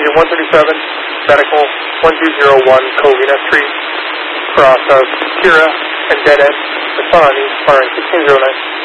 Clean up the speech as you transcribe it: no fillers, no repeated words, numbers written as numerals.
Union 137, medical 1201 Covina Street, cross of Kira and dead end, Masani, firing 1609.